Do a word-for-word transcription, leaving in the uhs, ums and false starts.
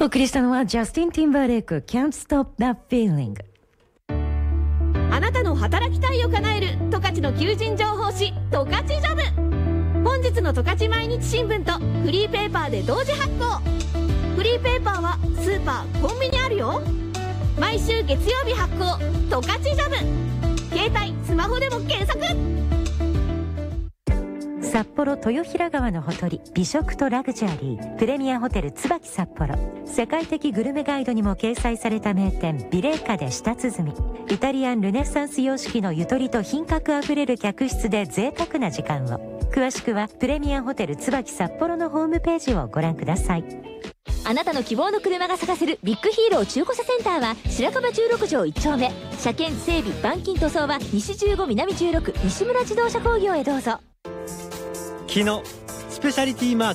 お送りしたのはジャスティン・ティンバーレイク Can't Stop That Feeling。 あなたの働きたいを叶える十勝の求人情報誌十勝ジョブ。本日の十勝毎日新聞とフリーペーパーで同時発行。フリーペーパーはスーパーコンビニあるよ。毎週月曜日発行十勝ジョブ。携帯スマホでも検索。 札幌豊平川のほとり美食とラグジュアリープレミアホテル椿札幌。世界的グルメガイドにも掲載された名店ビレーカで舌鼓。イタリアンルネッサンス様式のゆとりと品格あふれる客室で贅沢な時間を。詳しくはプレミアホテル椿札幌のホームページをご覧ください。 あなたの希望の車が探せるビッグヒーロー中古車センターは白樺じゅうろく条いち丁目。車検整備板金塗装は西じゅうご南じゅうろく西村自動車工業へどうぞ。 木のスペシャリティマー